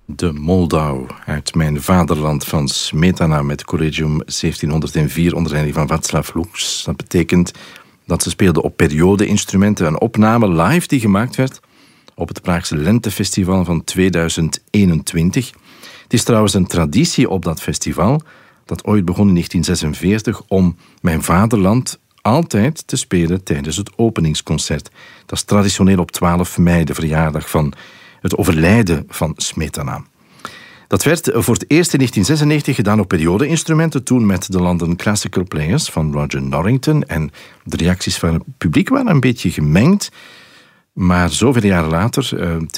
De Moldau uit mijn vaderland van Smetana met Collegium 1704 onder leiding van Václav Lux. Dat betekent dat ze speelden op periode-instrumenten. Een opname live die gemaakt werd op het Praagse Lentefestival van 2021. Het is trouwens een traditie op dat festival, dat ooit begon in 1946, om mijn vaderland altijd te spelen tijdens het openingsconcert. Dat is traditioneel op 12 mei, de verjaardag van het overlijden van Smetana. Dat werd voor het eerst in 1996 gedaan op periode-instrumenten, toen met de London Classical Players van Roger Norrington. En de reacties van het publiek waren een beetje gemengd. Maar zoveel jaren later,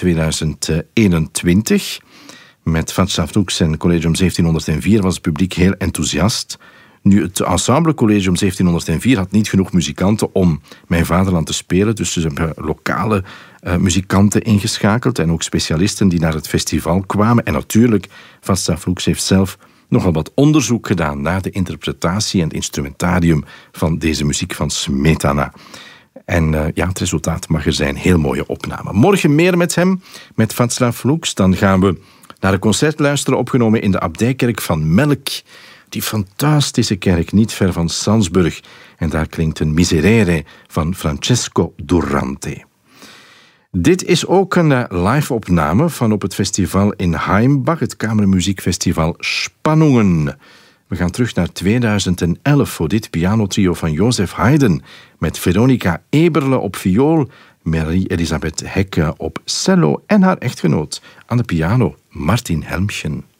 2021, met Václav Lux en Collegium 1704, was het publiek heel enthousiast. Nu, het ensemble Collegium 1704 had niet genoeg muzikanten om mijn vaderland te spelen, dus ze hebben lokale muzikanten ingeschakeld en ook specialisten die naar het festival kwamen. En natuurlijk, Václav Lux heeft zelf nogal wat onderzoek gedaan naar de interpretatie en het instrumentarium van deze muziek van Smetana. En het resultaat mag er zijn. Heel mooie opname. Morgen meer met hem, met Václav Lux. Dan gaan we naar een concert luisteren opgenomen in de abdijkerk van Melk. Die fantastische kerk, niet ver van Salzburg. En daar klinkt een Miserere van Francesco Durante. Dit is ook een live-opname van op het festival in Heimbach, het kamermuziekfestival Spannungen. We gaan terug naar 2011 voor dit pianotrio van Joseph Haydn met Veronica Eberle op viool, Marie-Elisabeth Hekke op cello en haar echtgenoot aan de piano, Martin Helmchen.